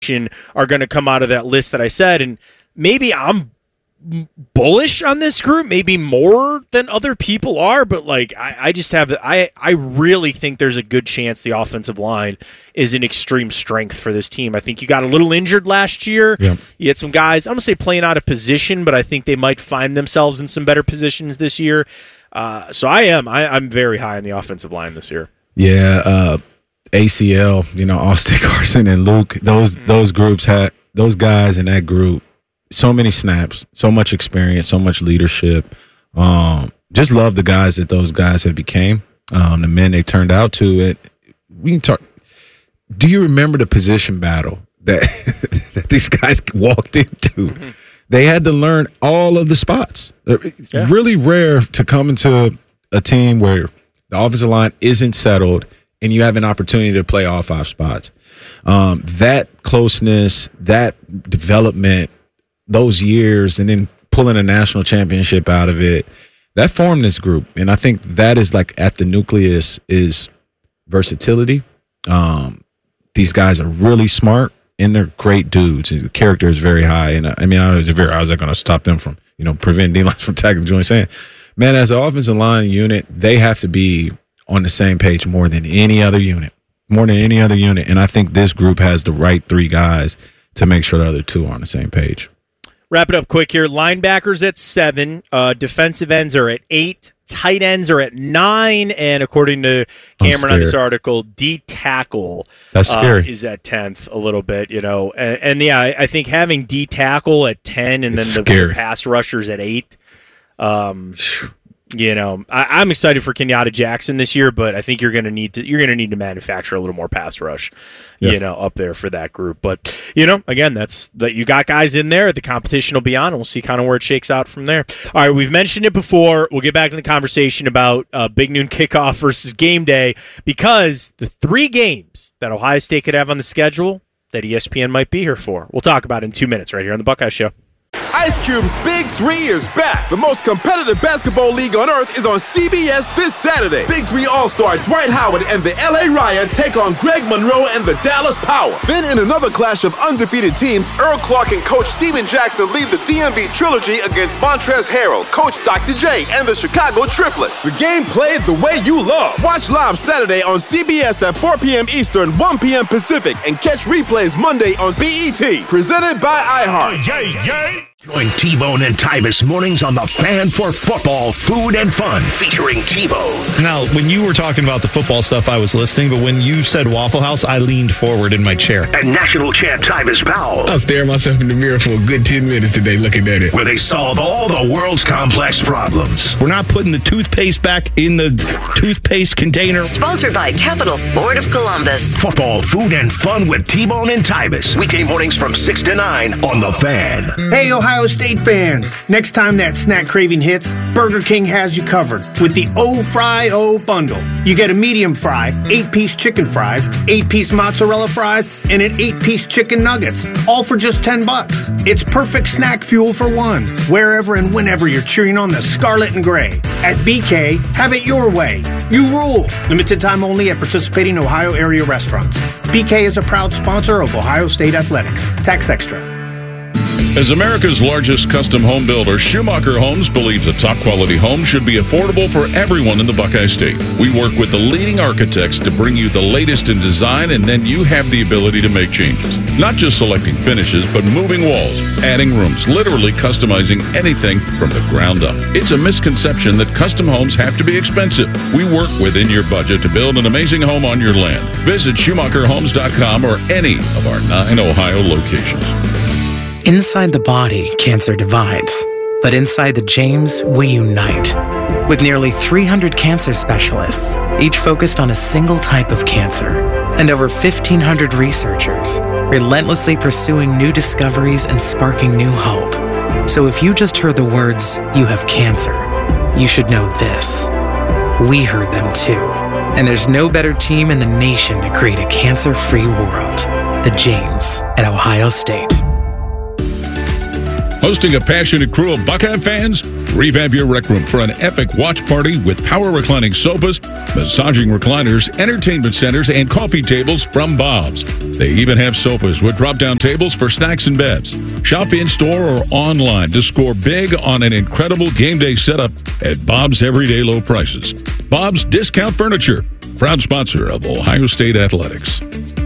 competition are going to come out of that list that I said. And maybe I'm bullish on this group, maybe more than other people are, but like I really think there's a good chance the offensive line is an extreme strength for this team. I think you got a little injured last year. Yeah. You had some guys, I'm going to say playing out of position, but I think they might find themselves in some better positions this year. So I'm very high on the offensive line this year. Yeah, ACL, Austin Carson and Luke, those groups had those guys in that group. So many snaps, so much experience, so much leadership. Just love the guys that those guys have became, the men they turned out to. We can talk. Do you remember the position battle that that these guys walked into? Mm-hmm. They had to learn all of the spots. It's really rare to come into a team where the offensive line isn't settled and you have an opportunity to play all 5 spots. That closeness, that development, those years, and then pulling a national championship out of it, that formed this group. And I think that is like at the nucleus is versatility. These guys are really smart and they're great dudes. The character is very high. And I was going to stop them from, preventing D-lines from tackling Julian saying, man, as an offensive line unit, they have to be on the same page more than any other unit. And I think this group has the right 3 guys to make sure the other 2 are on the same page. Wrap it up quick here. Linebackers at 7. Defensive ends are at 8. Tight ends are at 9. And according to Cameron on this article, D-tackle is at 10th a little bit, And I think having D-tackle at 10 and then the pass rushers at 8. I'm excited for Kenyatta Jackson this year, but I think you're going to need to manufacture a little more pass rush, up there for that group. But again, that's that you got guys in there. The competition will be on, and we'll see kind of where it shakes out from there. All right, we've mentioned it before. We'll get back to the conversation about Big Noon Kickoff versus Game Day, because the 3 games that Ohio State could have on the schedule that ESPN might be here for. We'll talk about it in 2 minutes right here on the Buckeye Show. Ice Cube's Big 3 is back. The most competitive basketball league on earth is on CBS this Saturday. Big 3 All-Star Dwight Howard and the LA Ryan take on Greg Monroe and the Dallas Power. Then in another clash of undefeated teams, Earl Clark and Coach Steven Jackson lead the DMV Trilogy against Montrezl Harrell, Coach Dr. J, and the Chicago Triplets. The game played the way you love. Watch live Saturday on CBS at 4 p.m. Eastern, 1 p.m. Pacific, and catch replays Monday on BET. Presented by iHeart. Join T-Bone and Tyvis mornings on The Fan for football, food, and fun, featuring T-Bone. Now, when you were talking about the football stuff, I was listening, but when you said Waffle House, I leaned forward in my chair. And national champ Tyvis Powell. I was staring myself in the mirror for a good 10 minutes today looking at it. Where they solve all the world's complex problems. We're not putting the toothpaste back in the toothpaste container. Sponsored by Capital Ford of Columbus. Football, food, and fun with T-Bone and Tyvis. Weekday mornings from 6 to 9 on The Fan. Hey, Ohio State fans. Next time that snack craving hits, Burger King has you covered with the O-Fry-O bundle. You get a medium fry, 8-piece chicken fries, 8-piece mozzarella fries, and an 8-piece chicken nuggets, all for just $10. It's perfect snack fuel for one, wherever and whenever you're cheering on the scarlet and gray. At BK, have it your way. You rule. Limited time only at participating Ohio area restaurants. BK is a proud sponsor of Ohio State Athletics. Tax extra. As America's largest custom home builder, Schumacher Homes believes a top-quality home should be affordable for everyone in the Buckeye State. We work with the leading architects to bring you the latest in design, and then you have the ability to make changes. Not just selecting finishes, but moving walls, adding rooms, literally customizing anything from the ground up. It's a misconception that custom homes have to be expensive. We work within your budget to build an amazing home on your land. Visit SchumacherHomes.com or any of our 9 Ohio locations. Inside the body, cancer divides. But inside the James, we unite. With nearly 300 cancer specialists, each focused on a single type of cancer, and over 1,500 researchers, relentlessly pursuing new discoveries and sparking new hope. So if you just heard the words, "you have cancer," you should know this. We heard them too. And there's no better team in the nation to create a cancer-free world. The James at Ohio State. Hosting a passionate crew of Buckeye fans, revamp your rec room for an epic watch party with power reclining sofas, massaging recliners, entertainment centers, and coffee tables from Bob's. They even have sofas with drop-down tables for snacks and bevs. Shop in-store or online to score big on an incredible game day setup at Bob's everyday low prices. Bob's Discount Furniture, proud sponsor of Ohio State Athletics.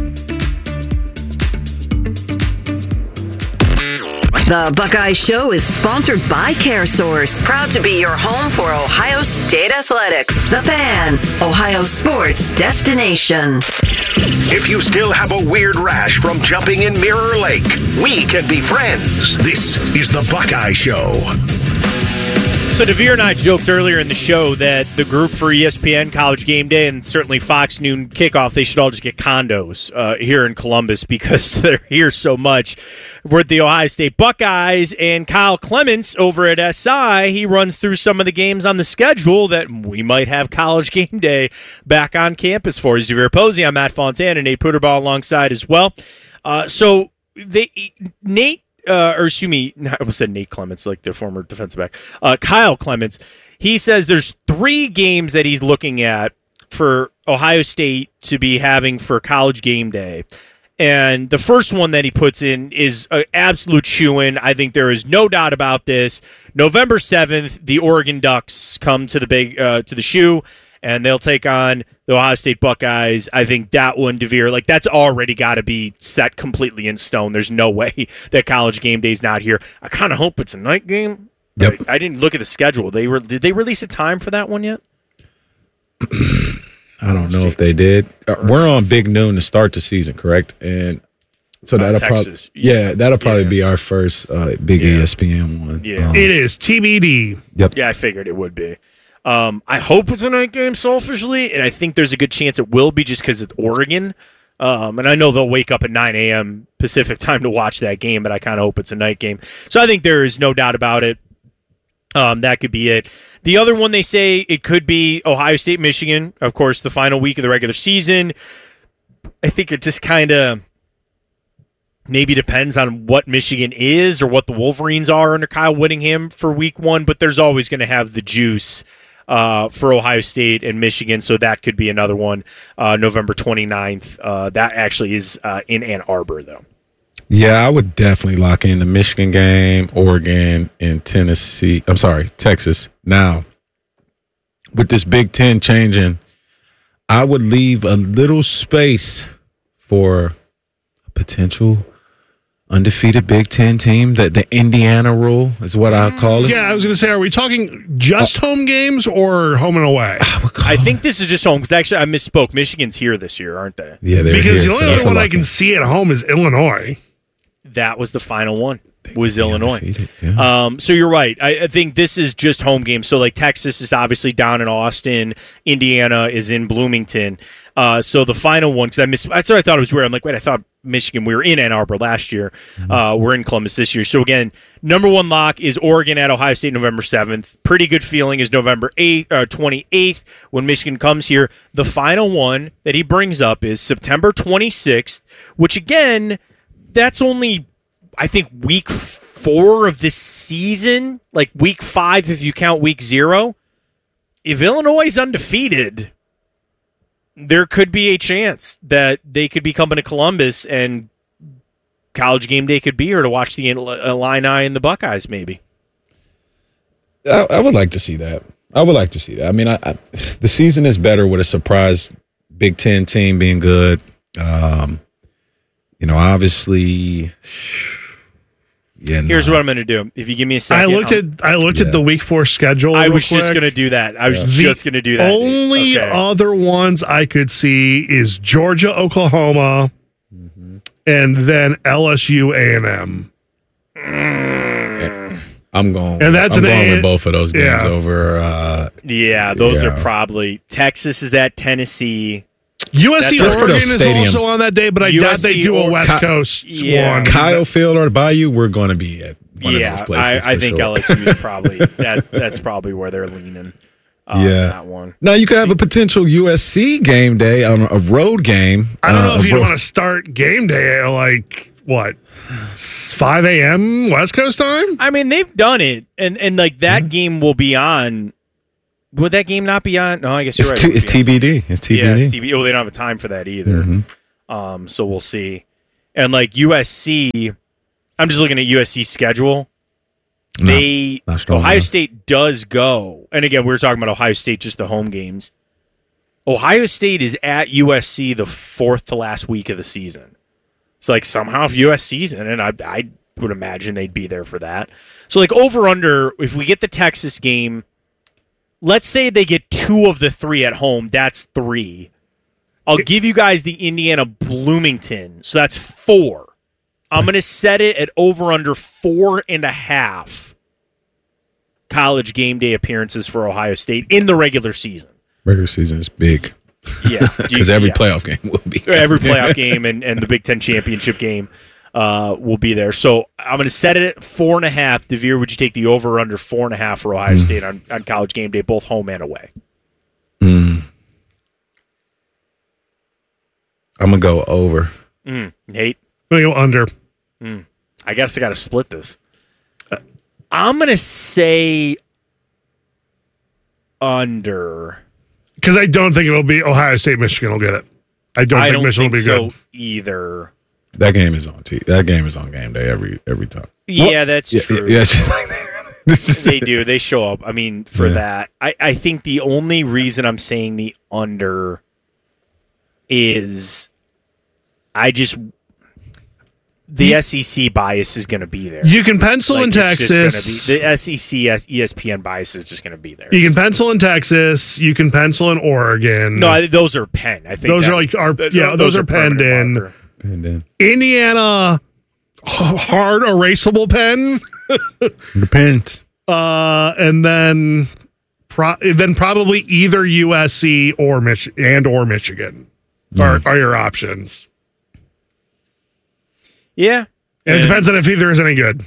The Buckeye Show is sponsored by CareSource, proud to be your home for Ohio State Athletics. The Fan, Ohio sports destination. If you still have a weird rash from jumping in Mirror Lake, we can be friends. This is the Buckeye Show. So DeVere and I joked earlier in the show that the group for ESPN, College Game Day, and certainly Fox Noon Kickoff, they should all just get condos here in Columbus because they're here so much. We're at the Ohio State Buckeyes, and Kyle Clements over at SI, he runs through some of the games on the schedule that we might have College Game Day back on campus for. He's DeVere Posey. I'm Matt Fontana, and Nate Puderball alongside as well. So Nate, I almost said Nate Clements, like the former defensive back. Kyle Clements, he says there's 3 games that he's looking at for Ohio State to be having for College Game Day. And the first one that he puts in is an absolute shoo-in. I think there is no doubt about this. November 7th, the Oregon Ducks come to the Shoe, and they'll take on the Ohio State Buckeyes. I think that one, DeVere, like that's already got to be set completely in stone. There's no way that College Game Day's not here. I kind of hope it's a night game. Yep. I didn't look at the schedule. Did they release a time for that one yet? I don't know if they did. We're on Big Noon to start the season, correct? And so that'll Texas. that'll probably be our first big ESPN one. Yeah, it is TBD. Yep. Yeah, I figured it would be. I hope it's a night game selfishly, and I think there's a good chance it will be just because it's Oregon. And I know they'll wake up at 9 a.m. Pacific time to watch that game, but I kind of hope it's a night game. So I think there is no doubt about it. That could be it. The other one, they say it could be Ohio State, Michigan. Of course, the final week of the regular season. I think it just kind of maybe depends on what Michigan is or what the Wolverines are under Kyle Whittingham for week 1, but there's always going to have the juice for Ohio State and Michigan, so that could be another one, November 29th. That actually is in Ann Arbor, though. Yeah, I would definitely lock in the Michigan game, Oregon, and Texas. Now, with this Big Ten changing, I would leave a little space for a potential undefeated Big Ten team. The Indiana rule is what I call it. Yeah, I was going to say, are we talking just home games or home and away? I think this is just home because actually I misspoke. Michigan's here this year, aren't they? Yeah, because the only other one I can see at home is Illinois. That was the final one. Was Illinois. Yeah. So you're right. I think this is just home games. So like Texas is obviously down in Austin. Indiana is in Bloomington. So the final one, because that's what I thought it was weird. I'm like, wait, I thought Michigan, we were in Ann Arbor last year. We're in Columbus this year. So again, number 1 lock is Oregon at Ohio State November 7th. Pretty good feeling is November 28th when Michigan comes here. The final one that he brings up is September 26th, which again, that's only, I think, week 4 of this season, like week 5 if you count week 0. If Illinois is undefeated, there could be a chance that they could be coming to Columbus and College Game Day could be here to watch the Illini and the Buckeyes, maybe. I would like to see that. I mean, the season is better with a surprise Big Ten team being good. Obviously, Here's what I'm going to do. If you give me a second. I looked at the week 4 schedule. I was just going to do that. Only other ones I could see is Georgia, Oklahoma, and then LSU, A&M. I'm going. And that's I'm going with both of those games over. Those are probably Texas is at Tennessee. USC Oregon is also on that day, but I doubt they do a West Coast one. Kyle Field or Bayou, we're going to be at one of those places. I think LSU is probably that's probably where they're leaning. That one. Now you could have a potential USC game day on a road game. I don't know if you want to start game day like what, 5 a.m. West Coast time? I mean, they've done it, and like that game will be on. Would that game not be on? No, I guess you're right. It's TBD. It's TBD. Yeah, it's TBD. Oh, they don't have a time for that either. So we'll see. And like USC, I'm just looking at USC's schedule. Ohio State does go, and again, we were talking about Ohio State, just the home games. Ohio State is at USC the 4th to last week of the season. So like somehow if USC's in it, I would imagine they'd be there for that. So like over under, if we get the Texas game, let's say they get 2 of the 3 at home, that's 3. I'll give you guys the Indiana Bloomington, so that's 4. I'm going to set it at over under 4.5 college game day appearances for Ohio State in the regular season. Regular season is big. Yeah. Because every playoff game will be. Every playoff game and the Big Ten championship game will be there. So I'm going to set it at 4.5. DeVere, would you take the over or under 4.5 for Ohio State on college game day, both home and away? I'm going to go over. Nate? I'm going to go under. I guess I got to split this. I'm going to say under. Because I don't think it'll be Ohio State. Michigan will get it. I don't think Michigan will be good either. That game is on That game is on game day every time. Yeah, that's true. Yeah, they do. They show up. I mean, for that, I think the only reason I'm saying the under is the SEC bias is going to be there. You can pencil in Texas. The SEC ESPN bias is just going to be there. You can pencil in Texas. You can pencil in Oregon. No, those are penned. I think those are those are penned in. Indiana, hard erasable pen. Depends. And then probably either USC or Michigan are your options. Yeah. And it depends on if either is any good.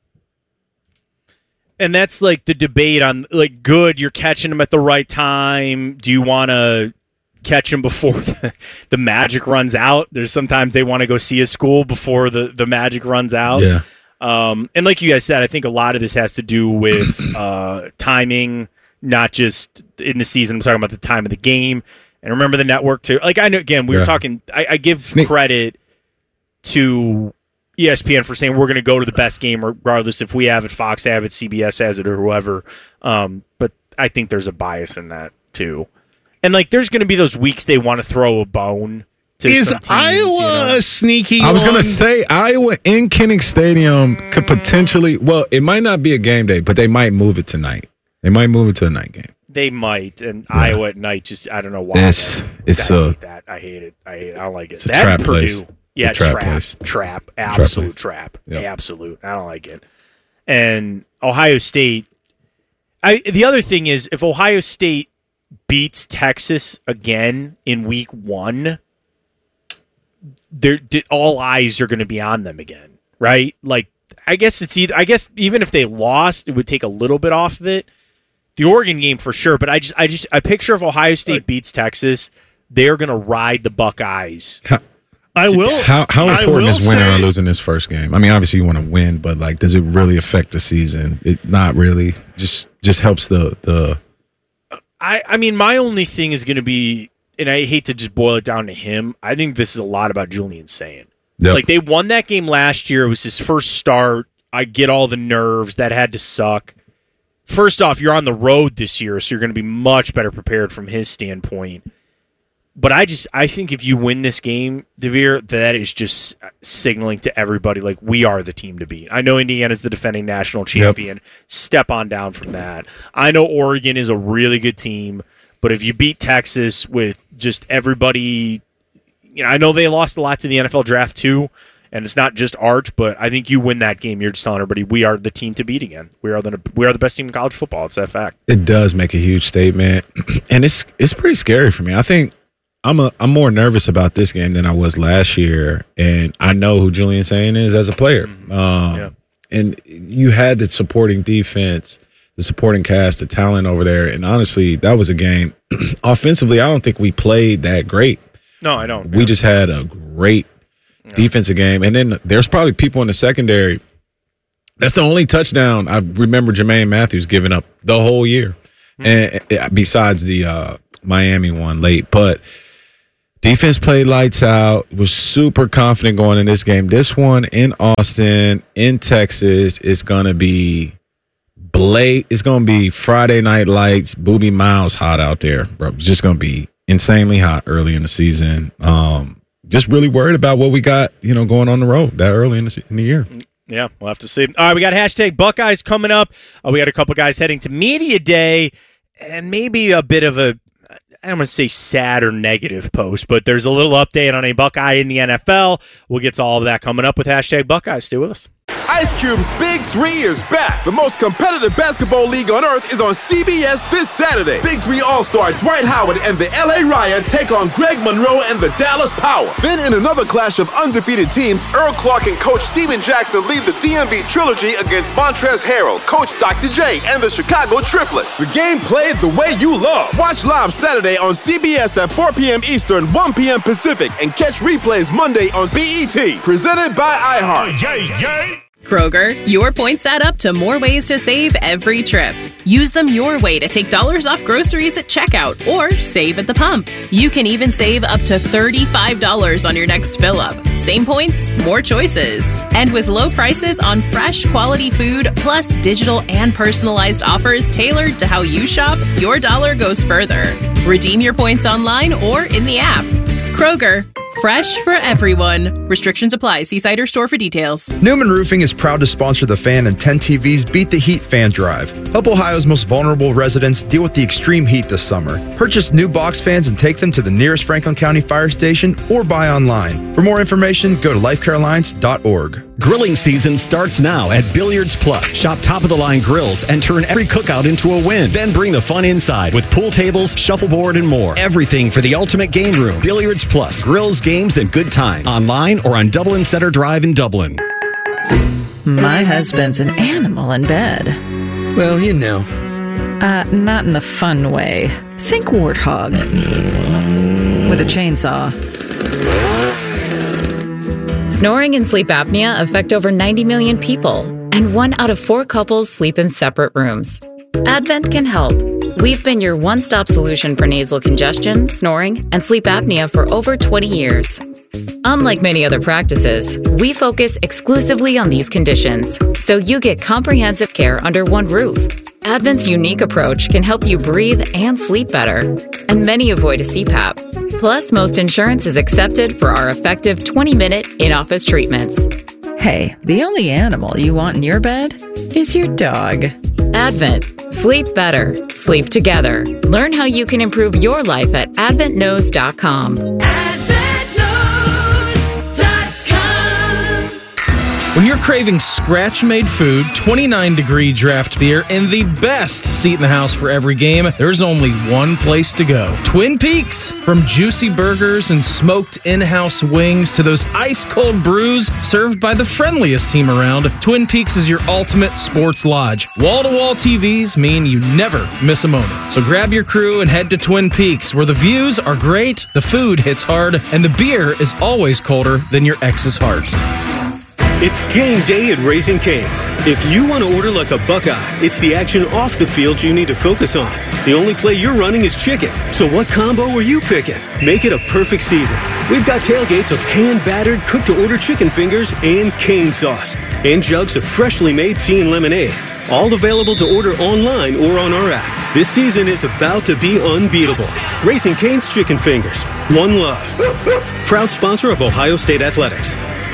And that's like the debate on like good, you're catching them at the right time. Do you want to catch them before the magic runs out? There's sometimes they want to go see a school before the magic runs out. Yeah. And like you guys said, I think a lot of this has to do with timing, not just in the season. I'm talking about the time of the game. And remember the network too. Like I know, again, we were talking, I give credit to ESPN for saying we're going to go to the best game regardless if we have it, Fox have it, CBS has it, or whoever. But I think there's a bias in that too. And like there's going to be those weeks they want to throw a bone to Is some teams, Iowa a sneaky I was going to say Iowa in Kinnick Stadium could potentially, well, it might not be a game day, but they might move it tonight. They might move it to a night game. They might, and Iowa at night, just I don't know why. I hate that. I hate it. I don't like it. It's a trap place. Yeah, trap. Absolute trap. Yep. Absolute. I don't like it. And Ohio State. The other thing is, if Ohio State beats Texas again in week 1, all eyes are going to be on them again, right? Like, I guess even if they lost, it would take a little bit off of it. The Oregon game for sure, but I picture if Ohio State beats Texas, they're going to ride the Buckeyes. How important is winning or losing this first game? I mean, obviously you want to win, but like, does it really affect the season? It not really. Just helps the. I mean, my only thing is going to be, and I hate to just boil it down to him. I think this is a lot about Julian Sayin. Yep. Like they won that game last year. It was his first start. I get all the nerves. That had to suck. First off, you're on the road this year, so you're going to be much better prepared from his standpoint. But I think if you win this game, DeVere, that is just signaling to everybody, like, we are the team to beat. I know Indiana's the defending national champion. Yep. Step on down from that. I know Oregon is a really good team, but if you beat Texas with just everybody, I know they lost a lot to the NFL draft too, and it's not just Arch, but I think you win that game, you're just telling everybody, we are the team to beat again. We are the best team in college football. It's that fact. It does make a huge statement, and it's pretty scary for me. I think I'm more nervous about this game than I was last year, and I know who Julian Sayin is as a player. And you had the supporting defense, the supporting cast, the talent over there, and honestly, that was a game. Offensively, I don't think we played that great. No, I don't. We just had a great defensive game. And then there's probably people in the secondary. That's the only touchdown I remember Jermaine Matthews giving up the whole year, and besides the Miami one late. But defense played lights out, was super confident going in this game. This one in Austin, in Texas, is going to be it's going to be Friday Night Lights, Booby Miles hot out there, bro. It's just going to be insanely hot early in the season. Just really worried about what we got, going on the road that early in the year. Yeah, we'll have to see. All right, we got hashtag Buckeyes coming up. We got a couple guys heading to Media Day, and maybe a bit of a, I don't want to say sad or negative post, but there's a little update on a Buckeye in the NFL. We'll get to all of that coming up with hashtag Buckeyes. Stay with us. Ice Cube's Big 3 is back. The most competitive basketball league on earth is on CBS this Saturday. Big 3 All-Star Dwight Howard and the LA Riot take on Greg Monroe and the Dallas Power. Then in another clash of undefeated teams, Earl Clark and Coach Steven Jackson lead the DMV Trilogy against Montrezl Harrell, Coach Dr. J, and the Chicago Triplets. The game played the way you love. Watch live Saturday on CBS at 4 p.m. Eastern, 1 p.m. Pacific, and catch replays Monday on BET. Presented by iHeart. Kroger, your points add up to more ways to save every trip. Use them your way to take dollars off groceries at checkout or save at the pump. You can even save up to $35 on your next fill-up. Same points, more choices. And with low prices on fresh, quality food, plus digital and personalized offers tailored to how you shop, your dollar goes further. Redeem your points online or in the app. Kroger, fresh for everyone. Restrictions apply. See site or store for details. Newman Roofing is proud to sponsor the Fan and 10 TV's Beat the Heat Fan Drive. Help Ohio's most vulnerable residents deal with the extreme heat this summer. Purchase new box fans and take them to the nearest Franklin County fire station or buy online. For more information, go to lifecarealliance.org. Grilling season starts now at Billiards Plus. Shop top-of-the-line grills and turn every cookout into a win. Then bring the fun inside with pool tables, shuffleboard, and more. Everything for the ultimate game room. Billiards Plus. Grills, games, and good times. Online or on Dublin Center Drive in Dublin. My husband's an animal in bed. Well, not in the fun way. Think warthog. With a chainsaw. Snoring and sleep apnea affect over 90 million people, and 1 out of 4 couples sleep in separate rooms. Advent can help. We've been your one-stop solution for nasal congestion, snoring, and sleep apnea for over 20 years. Unlike many other practices, we focus exclusively on these conditions, so you get comprehensive care under one roof. Advent's unique approach can help you breathe and sleep better, and many avoid a CPAP. Plus, most insurance is accepted for our effective 20-minute in-office treatments. Hey, the only animal you want in your bed is your dog. Advent. Sleep better. Sleep together. Learn how you can improve your life at adventknows.com. When you're craving scratch-made food, 29-degree draft beer, and the best seat in the house for every game, there's only one place to go. Twin Peaks. From juicy burgers and smoked in-house wings to those ice-cold brews served by the friendliest team around, Twin Peaks is your ultimate sports lodge. Wall-to-wall TVs mean you never miss a moment. So grab your crew and head to Twin Peaks, where the views are great, the food hits hard, and the beer is always colder than your ex's heart. It's game day at Raising Cane's. If you want to order like a Buckeye, it's the action off the field you need to focus on. The only play you're running is chicken. So what combo are you picking? Make it a perfect season. We've got tailgates of hand-battered, cooked-to-order chicken fingers and cane sauce. And jugs of freshly made tea and lemonade. All available to order online or on our app. This season is about to be unbeatable. Raising Cane's Chicken Fingers. One love. Proud sponsor of Ohio State Athletics.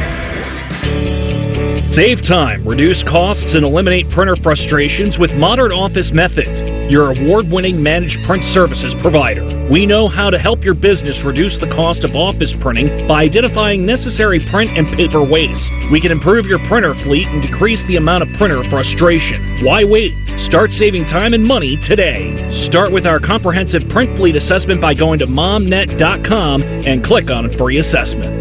Save time, reduce costs, and eliminate printer frustrations with Modern Office Methods, your award-winning managed print services provider. We know how to help your business reduce the cost of office printing by identifying necessary print and paper waste. We can improve your printer fleet and decrease the amount of printer frustration. Why wait? Start saving time and money today. Start with our comprehensive print fleet assessment by going to momnet.com and click on a free assessment.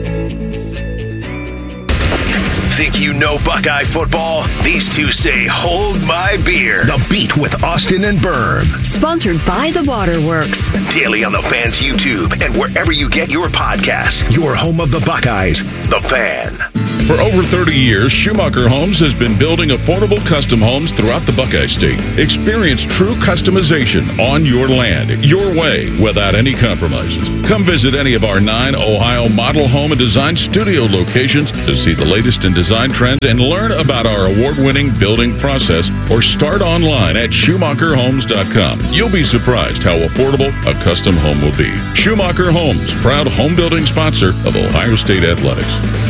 Think you know Buckeye football? These two say, hold my beer. The Beat with Austin and Berm. Sponsored by The Waterworks. Daily on the Fans YouTube and wherever you get your podcasts. Your home of the Buckeyes. The Fan. For over 30 years, Schumacher Homes has been building affordable custom homes throughout the Buckeye State. Experience true customization on your land, your way, without any compromises. Come visit any of our 9 Ohio model home and design studio locations to see the latest in design trends and learn about our award-winning building process, or start online at SchumacherHomes.com. You'll be surprised how affordable a custom home will be. Schumacher Homes, proud home building sponsor of Ohio State Athletics.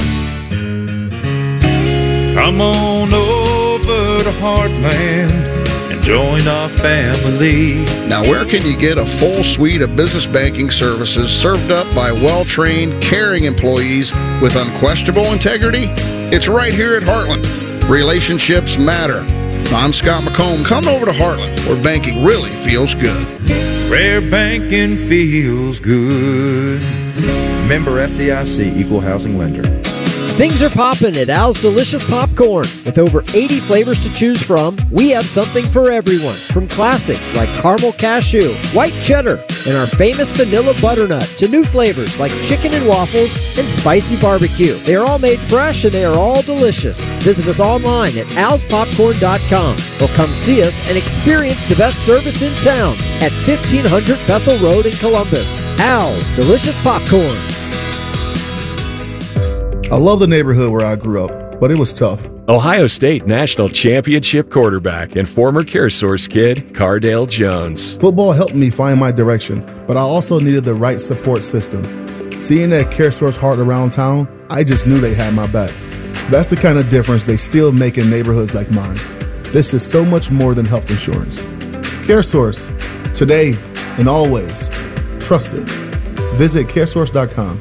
Come on over to Heartland and join our family. Now, where can you get a full suite of business banking services served up by well-trained, caring employees with unquestionable integrity? It's right here at Heartland. Relationships matter. I'm Scott McComb. Come over to Heartland, where banking really feels good. Where banking feels good. Member FDIC, Equal Housing Lender. Things are popping at Al's Delicious Popcorn. With over 80 flavors to choose from, we have something for everyone. From classics like caramel cashew, white cheddar, and our famous vanilla butternut, to new flavors like chicken and waffles and spicy barbecue. They are all made fresh and they are all delicious. Visit us online at alspopcorn.com or come see us and experience the best service in town at 1500 Bethel Road in Columbus. Al's Delicious Popcorn. I love the neighborhood where I grew up, but it was tough. Ohio State National Championship quarterback and former CareSource kid, Cardale Jones. Football helped me find my direction, but I also needed the right support system. Seeing that CareSource heart around town, I just knew they had my back. That's the kind of difference they still make in neighborhoods like mine. This is so much more than health insurance. CareSource, today and always. Trusted. Visit caresource.com.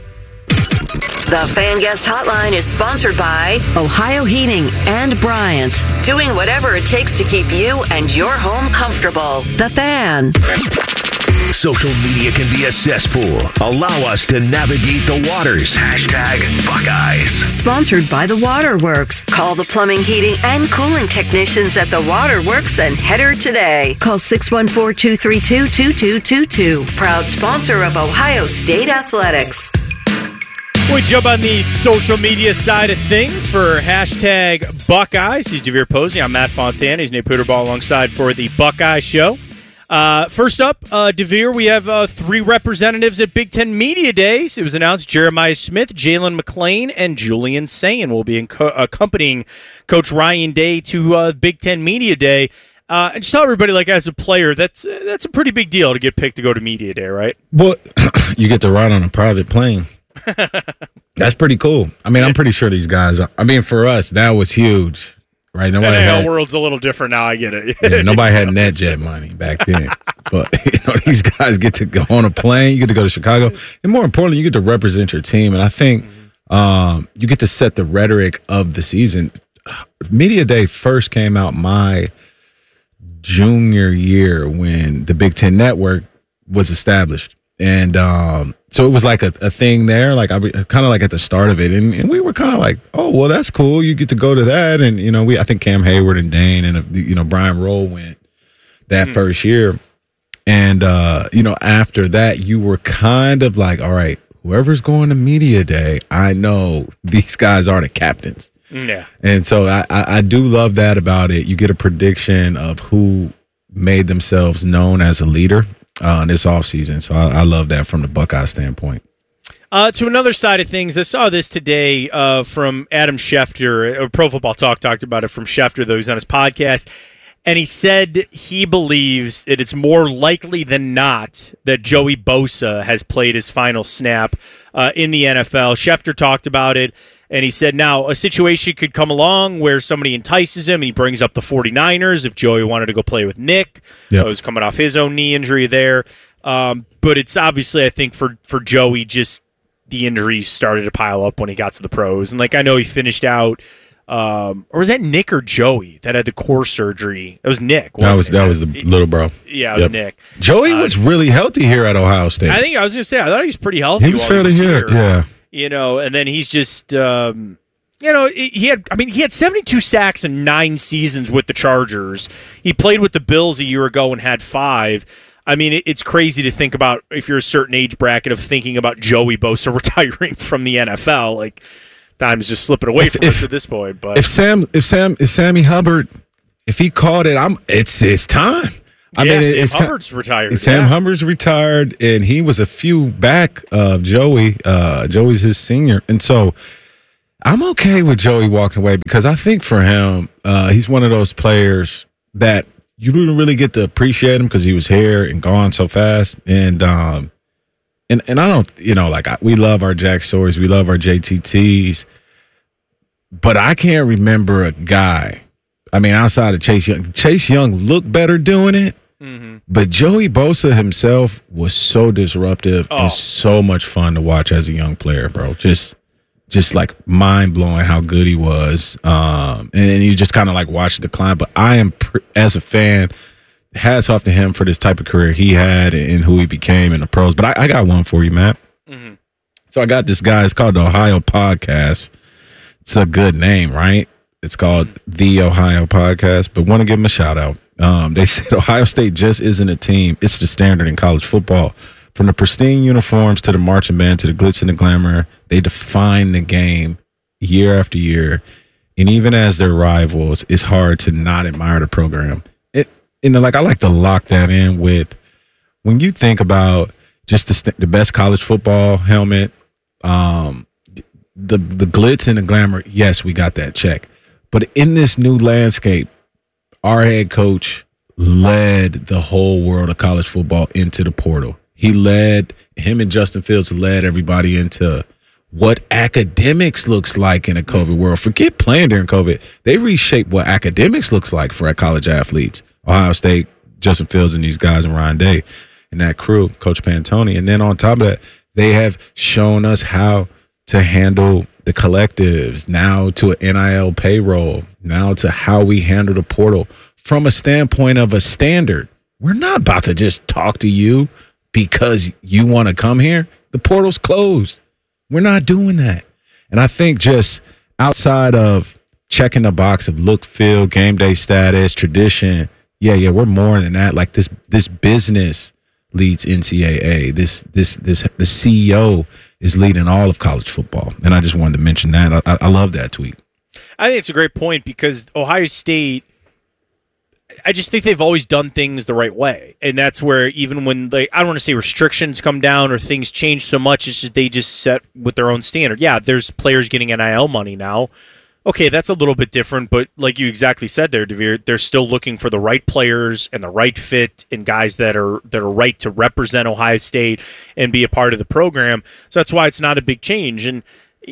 The Fan Guest Hotline is sponsored by Ohio Heating and Bryant. Doing whatever it takes to keep you and your home comfortable. The Fan. Social media can be a cesspool. Allow us to navigate the waters. Hashtag Buckeyes. Sponsored by The Waterworks. Call the plumbing, heating, and cooling technicians at The Waterworks and header today. Call 614-232-2222. Proud sponsor of Ohio State Athletics. We jump on the social media side of things for hashtag Buckeyes. He's DeVere Posey. I'm Matt Fontana. He's Nate Puderball alongside for the Buckeye Show. First up, DeVere, we have 3 representatives at Big Ten Media Days. It was announced Jeremiah Smith, Jalen McClain, and Julian Sayin will be accompanying Coach Ryan Day to Big Ten Media Day. And just tell everybody, like, as a player, that's a pretty big deal to get picked to go to Media Day, right? Well, you get to ride on a private plane. That's pretty cool. I mean, I'm pretty sure these guys are. I mean, for us, that was huge, right? Nobody had, world's a little different now. I get it. Yeah, nobody had NetJet money back then. But, these guys get to go on a plane. You get to go to Chicago. And more importantly, you get to represent your team. And I think you get to set the rhetoric of the season. Media Day first came out my junior year when the Big Ten Network was established. And so it was like a thing there, like I kind of like at the start of it, and we were kind of like, oh, well, that's cool. You get to go to that, and I think Cam Hayward and Dane and Brian Roll went that first year, and after that, you were kind of like, all right, whoever's going to Media Day, I know these guys are the captains. Yeah, and so I do love that about it. You get a prediction of who made themselves known as a leader this offseason. So I love that from the Buckeye standpoint. To another side of things, I saw this today from Adam Schefter. Pro Football Talk talked about it from Schefter, though he's on his podcast. And he said he believes that it's more likely than not that Joey Bosa has played his final snap in the NFL. Schefter talked about it. And he said, now, a situation could come along where somebody entices him and he brings up the 49ers if Joey wanted to go play with Nick. Yep. He was coming off his own knee injury there. But it's obviously, I think, for Joey, just the injuries started to pile up when he got to the pros. And, I know he finished out, or was that Nick or Joey that had the core surgery? It was Nick, wasn't it? That was the little bro. Yeah, it was Nick. Joey was really healthy here at Ohio State. I was going to say, I thought he was pretty healthy. He was fairly here, yeah. And then he's just, he had 72 sacks in 9 seasons with the Chargers. He played with the Bills a year ago and had 5. I mean, it's crazy to think about if you're a certain age bracket of thinking about Joey Bosa retiring from the NFL. Like, time's just slipping away from us at this point. But if Sammy Hubbard, if he called it, it's time. I mean, Sam Hubbard's retired. Sam Hubbard's retired, and he was a few back of Joey. Joey's his senior, and so I'm okay with Joey walking away because I think for him, he's one of those players that you didn't really get to appreciate him because he was here and gone so fast. And I don't, we love our Jack Stories, we love our JTTs, but I can't remember a guy. I mean, outside of Chase Young. Chase Young looked better doing it, but Joey Bosa himself was so disruptive and so much fun to watch as a young player, bro. Just like mind-blowing how good he was. And you just kind of like watch the decline. But I am, as a fan, hats off to him for this type of career he had and who he became in the pros. But I got one for you, Matt. So I got this guy. It's called the Ohio Podcast. It's a good name, right? It's called The Ohio Podcast. But want to give him a shout-out. They said Ohio State just isn't a team. It's the standard in college football. From the pristine uniforms to the marching band to the glitz and the glamour, they define the game year after year. And even as their rivals, it's hard to not admire the program. I like to lock that in with when you think about just the best college football helmet, the glitz and the glamour. Yes, we got that check. But in this new landscape, our head coach led the whole world of college football into the portal. Him and Justin Fields led everybody into what academics looks like in a COVID world. Forget playing during COVID. They reshaped what academics looks like for college athletes. Ohio State, Justin Fields and these guys and Ryan Day and that crew, Coach Pantoni. And then on top of that, they have shown us how to handle the collectives, now to an NIL payroll, now to how we handle the portal from a standpoint of a standard. We're not about to just talk to you because you want to come here. The portal's closed. We're not doing that. And I think just outside of checking the box of look, feel, game day status, tradition, yeah, we're more than that. Like this business leads NCAA. The CEO is leading all of college football. And I just wanted to mention that. I love that tweet. I think it's a great point because Ohio State, I just think they've always done things the right way. And that's where even when, I don't want to say restrictions come down or things change so much, it's just they just set with their own standard. Yeah, there's players getting NIL money now. Okay, that's a little bit different, but like you exactly said there, Devere, they're still looking for the right players and the right fit and guys that are right to represent Ohio State and be a part of the program. So that's why it's not a big change. And,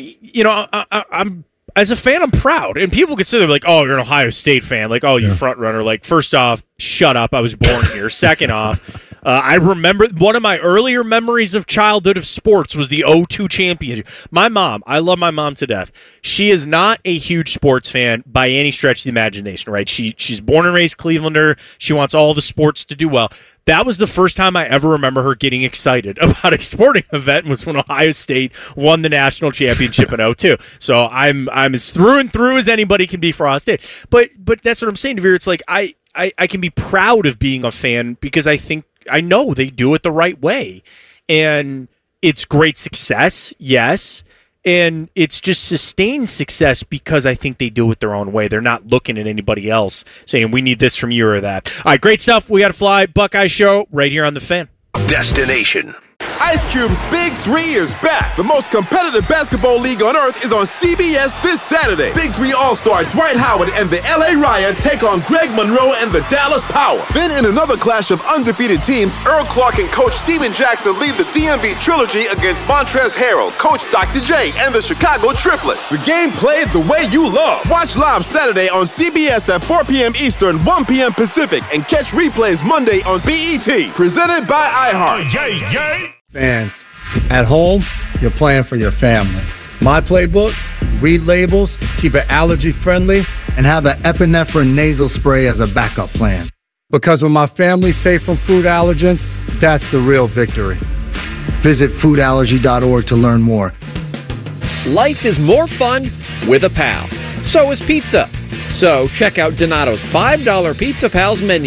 I'm as a fan, I'm proud. And people consider like, oh, you're an Ohio State fan. Like, oh, you front runner. Like, first off, shut up. I was born here. Second off, I remember one of my earlier memories of childhood of sports was the 2002 championship. My mom, I love my mom to death. She is not a huge sports fan by any stretch of the imagination, right? She's born and raised Clevelander. She wants all the sports to do well. That was the first time I ever remember her getting excited about a sporting event was when Ohio State won the national championship in 2002. So I'm as through and through as anybody can be for Ohio State. But that's what I'm saying, Devere. It's like I can be proud of being a fan because I know they do it the right way. And it's great success, yes. And it's just sustained success because I think they do it their own way. They're not looking at anybody else saying, we need this from you or that. All right, great stuff. We got to fly. Buckeye Show right here on The Fan. Destination. Ice Cube's Big 3 is back. The most competitive basketball league on earth is on CBS this Saturday. Big 3 All-Star Dwight Howard and the LA Ryan take on Greg Monroe and the Dallas Power. Then in another clash of undefeated teams, Earl Clark and Coach Steven Jackson lead the DMV Trilogy against Montrezl Harrell, Coach Dr. J, and the Chicago Triplets. The game played the way you love. Watch live Saturday on CBS at 4 p.m. Eastern, 1 p.m. Pacific, and catch replays Monday on BET. Presented by iHeart. Fans, at home, you're playing for your family. My playbook, read labels, keep it allergy friendly, and have an epinephrine nasal spray as a backup plan. Because when my family's safe from food allergens, that's the real victory. Visit foodallergy.org to learn more. Life is more fun with a pal. So is pizza. So check out Donato's $5 Pizza Pals menu.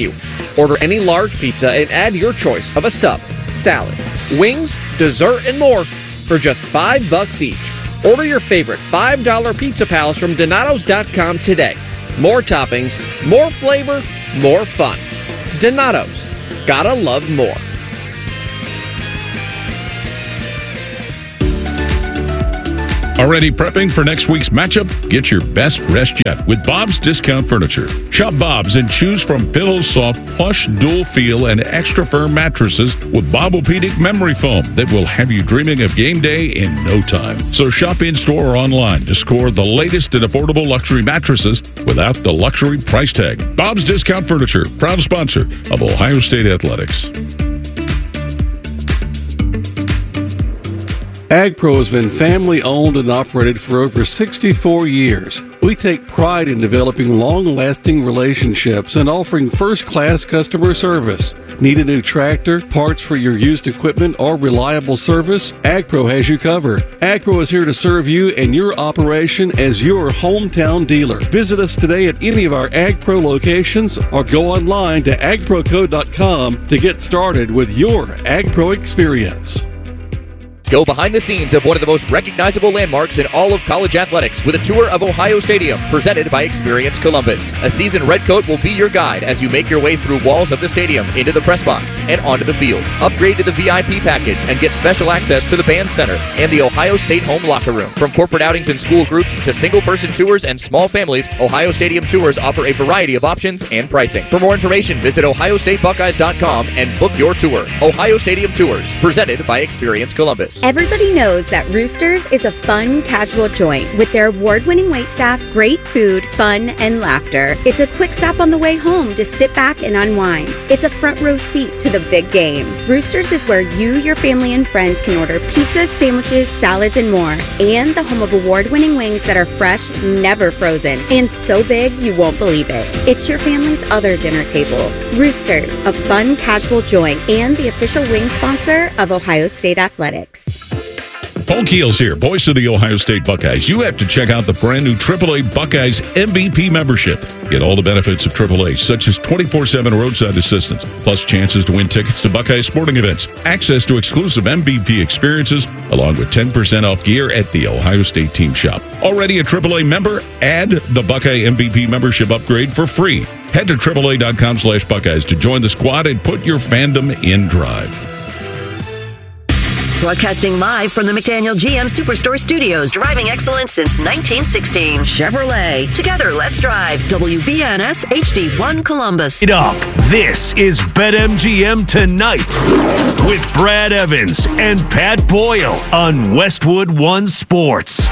Order any large pizza and add your choice of a sub, salad, wings, dessert, and more for just $5 each. Order your favorite $5 Pizza Pals from Donatos.com today. More toppings, more flavor, more fun. Donatos. Gotta love more. Already prepping for next week's matchup? Get your best rest yet with Bob's Discount Furniture. Shop Bob's and choose from pillows, soft, plush, dual feel, and extra firm mattresses with Bobopedic memory foam that will have you dreaming of game day in no time. So shop in-store or online to score the latest and affordable luxury mattresses without the luxury price tag. Bob's Discount Furniture, proud sponsor of Ohio State Athletics. AgPro has been family-owned and operated for over 64 years. We take pride in developing long-lasting relationships and offering first-class customer service. Need a new tractor, parts for your used equipment, or reliable service? AgPro has you covered. AgPro is here to serve you and your operation as your hometown dealer. Visit us today at any of our AgPro locations or go online to agproco.com to get started with your AgPro experience. Go behind the scenes of one of the most recognizable landmarks in all of college athletics with a tour of Ohio Stadium presented by Experience Columbus. A seasoned redcoat will be your guide as you make your way through walls of the stadium, into the press box, and onto the field. Upgrade to the VIP package and get special access to the band center and the Ohio State home locker room. From corporate outings and school groups to single-person tours and small families, Ohio Stadium Tours offer a variety of options and pricing. For more information, visit OhioStateBuckeyes.com and book your tour. Ohio Stadium Tours, presented by Experience Columbus. Everybody knows that Roosters is a fun, casual joint with their award-winning waitstaff, great food, fun, and laughter. It's a quick stop on the way home to sit back and unwind. It's a front row seat to the big game. Roosters is where you, your family, and friends can order pizzas, sandwiches, salads, and more. And the home of award-winning wings that are fresh, never frozen, and so big you won't believe it. It's your family's other dinner table. Roosters, a fun, casual joint, and the official wing sponsor of Ohio State Athletics. Paul Keels here, voice of the Ohio State Buckeyes. You have to check out the brand new AAA Buckeyes MVP membership. Get all the benefits of AAA, such as 24/7 roadside assistance, plus chances to win tickets to Buckeye sporting events, access to exclusive MVP experiences, along with 10% off gear at the Ohio State team shop. Already a AAA member? Add the Buckeye MVP membership upgrade for free. Head to AAA.com/Buckeyes to join the squad and put your fandom in drive. Broadcasting live from the McDaniel GM Superstore Studios. Driving excellence since 1916. Chevrolet. Together, let's drive. WBNS HD1 Columbus. This is BetMGM Tonight with Brad Evans and Pat Boyle on Westwood One Sports.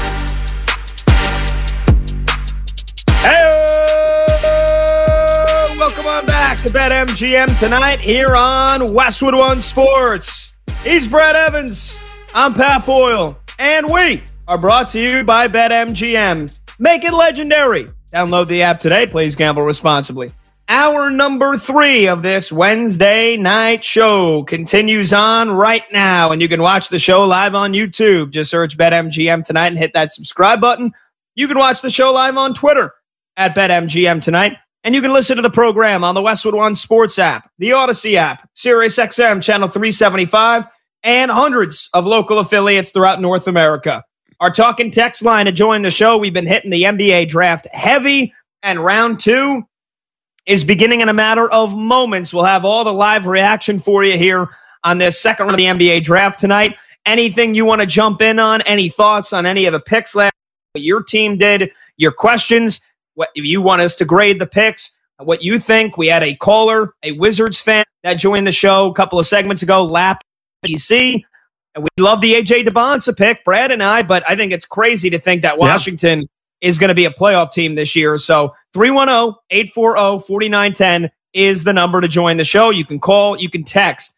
Hey, welcome on back to BetMGM Tonight here on Westwood One Sports. He's Brad Evans. I'm Pat Boyle. And we are brought to you by BetMGM. Make it legendary. Download the app today. Please gamble responsibly. Hour number 3 of this Wednesday night show continues on right now. And you can watch the show live on YouTube. Just search BetMGM Tonight and hit that subscribe button. You can watch the show live on Twitter at BetMGM Tonight. And you can listen to the program on the Westwood One Sports app, the Odyssey app, SiriusXM Channel 375, and hundreds of local affiliates throughout North America. Our talk and text line to join the show, we've been hitting the NBA draft heavy, and round 2 is beginning in a matter of moments. We'll have all the live reaction for you here on this second round of the NBA draft tonight. Anything you want to jump in on, any thoughts on any of the picks last night, what your team did, your questions, what if you want us to grade the picks, what you think. We had a caller, a Wizards fan that joined the show a couple of segments ago, Lap PC. And we love the A.J. Debonsa pick, Brad and I, but I think it's crazy to think that Washington is going to be a playoff team this year. So 310-840-4910 is the number to join the show. You can call, you can text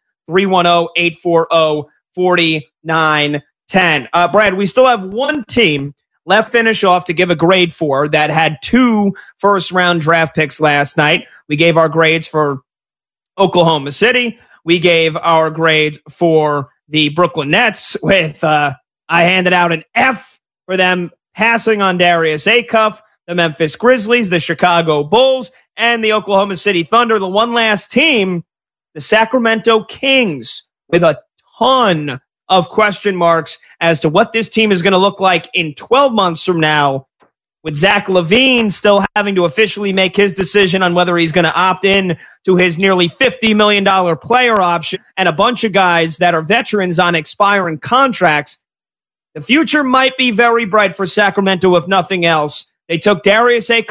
310-840-4910. Brad, we still have one team left finish off to give a grade for that had 2 first-round draft picks last night. We gave our grades for Oklahoma City. We gave our grades for the Brooklyn Nets with, I handed out an F for them passing on Darius Acuff, the Memphis Grizzlies, the Chicago Bulls, and the Oklahoma City Thunder. The one last team, the Sacramento Kings, with a ton of question marks as to what this team is going to look like in 12 months from now, with Zach LaVine still having to officially make his decision on whether he's going to opt in to his nearly $50 million player option, and a bunch of guys that are veterans on expiring contracts. The future might be very bright for Sacramento, if nothing else. They took Darius A.